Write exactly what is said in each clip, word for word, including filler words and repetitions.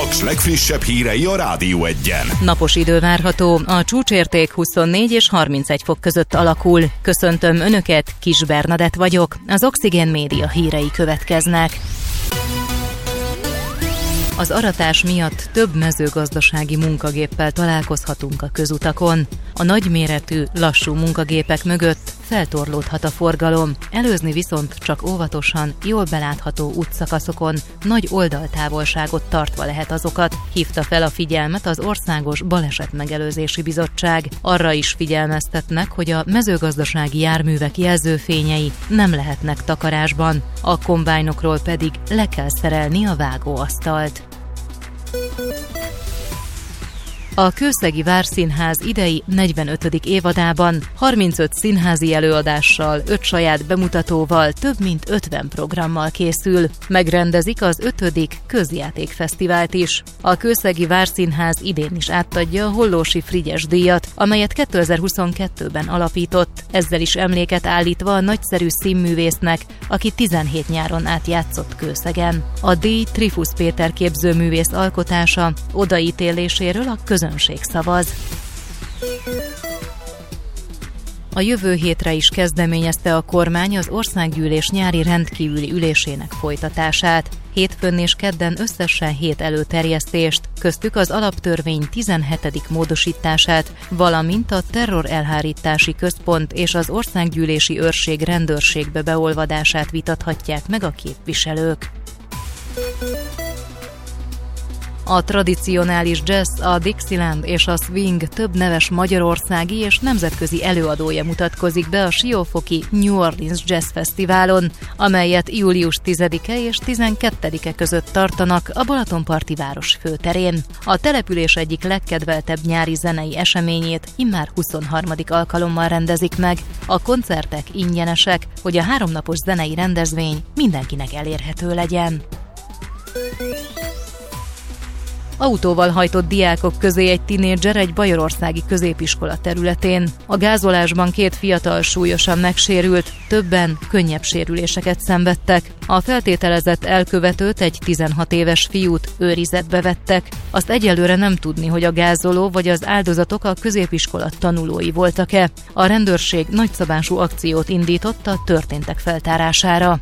Paks legfrissebb hírei a Rádió Egyen. Napos idő várható, a csúcsérték huszonnégy és harmincegy fok között alakul. Köszöntöm Önöket, Kis Bernadett vagyok, az Oxigén Média hírei következnek. Az aratás miatt több mezőgazdasági munkagéppel találkozhatunk a közutakon. A nagyméretű, lassú munkagépek mögött feltorlódhat a forgalom, előzni viszont csak óvatosan, jól belátható útszakaszokon, nagy oldaltávolságot tartva lehet azokat, hívta fel a figyelmet az Országos Balesetmegelőzési Bizottság. Arra is figyelmeztetnek, hogy a mezőgazdasági járművek jelzőfényei nem lehetnek takarásban, a kombájnokról pedig le kell szerelni a vágóasztalt. A Kőszegi Várszínház idei negyvenötödik évadában harmincöt színházi előadással, öt saját bemutatóval, több mint ötven programmal készül. Megrendezik az ötödik közjátékfesztivált is. A Kőszegi Várszínház idén is átadja a Hollósy Frigyes díjat, amelyet kétezer-huszonkettőben alapított, ezzel is emléket állítva a nagyszerű színművésznek, aki tizenhét nyáron át játszott Kőszegen. A díj Trifusz Péter képzőművész alkotása, odaítéléséről a közönség szavaz. A jövő hétre is kezdeményezte a kormány az országgyűlés nyári rendkívüli ülésének folytatását. Hétfőn és kedden összesen hét előterjesztést, köztük az alaptörvény tizenhetedik módosítását, valamint a terrorelhárítási központ és az országgyűlési őrség rendőrségbe beolvadását vitathatják meg a képviselők. A tradicionális jazz, a Dixieland és a swing több neves magyarországi és nemzetközi előadója mutatkozik be a siófoki New Orleans Jazz Fesztiválon, amelyet július tizedike és tizenkettedike között tartanak a Balatonparti város főterén. A település egyik legkedveltebb nyári zenei eseményét immár huszonharmadik alkalommal rendezik meg. A koncertek ingyenesek, hogy a háromnapos zenei rendezvény mindenkinek elérhető legyen. Autóval hajtott diákok közé egy tinédzser egy bajorországi középiskola területén. A gázolásban két fiatal súlyosan megsérült, többen könnyebb sérüléseket szenvedtek. A feltételezett elkövetőt, egy tizenhat éves fiút őrizetbe vettek. Azt egyelőre nem tudni, hogy a gázoló vagy az áldozatok a középiskola tanulói voltak-e. A rendőrség nagyszabású akciót indított a történtek feltárására.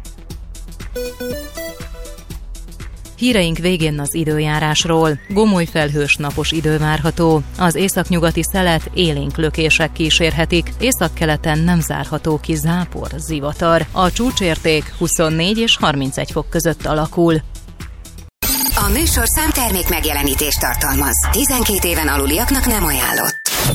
Híreink végén az időjárásról. Gomoly felhős napos idő várható. Az északnyugati szelet élénk lökések kísérhetik, északkeleten nem zárható ki zápor, zivatar. A csúcsérték huszonnégy és harmincegy fok között alakul. A műsorszám termék megjelenítést tartalmaz. tizenkét éven aluliaknak nem ajánlott.